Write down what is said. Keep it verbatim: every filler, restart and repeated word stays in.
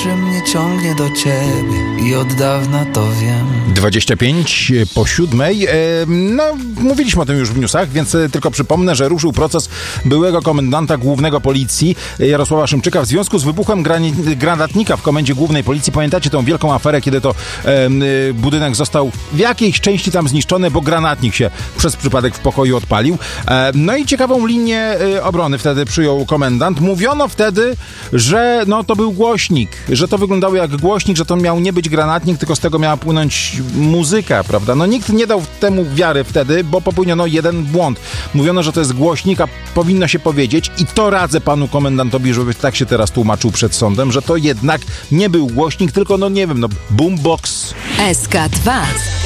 że mnie ciągnie do ciebie i od dawna to wiem. dwadzieścia pięć po siódmej. E, no, mówiliśmy o tym już w newsach, więc tylko przypomnę, że ruszył proces byłego komendanta głównego policji Jarosława Szymczyka w związku z wybuchem grani- granatnika w komendzie głównej policji. Pamiętacie tą wielką aferę, kiedy to e, budynek został w jakiejś części tam zniszczony, bo granatnik się przez przypadek w pokoju odpalił. E, no i ciekawą linię e, obrony wtedy przyjął komendant. Mówiono wtedy, że no to był głośnik, że to wyglądało jak głośnik, że to miał nie być granatnik, tylko z tego miała płynąć muzyka, prawda? No nikt nie dał temu wiary wtedy, bo popełniono jeden błąd. Mówiono, że to jest głośnik, a powinno się powiedzieć, i to radzę panu komendantowi, żeby tak się teraz tłumaczył przed sądem, że to jednak nie był głośnik, tylko no nie wiem, no boombox. S K dwa.